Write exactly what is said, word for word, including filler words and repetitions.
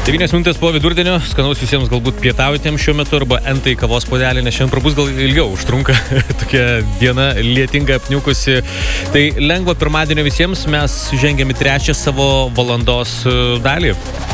devynios minutės po vidurdienio, skanaus visiems galbūt pietaujatėm šiuo metu arba entai kavos puodelį, nes šiandien prabus gal ilgiau užtrunka tokia diena lietinga apniukusi. Tai lengvo pirmadienio visiems, mes žengiam į trečią savo valandos dalį.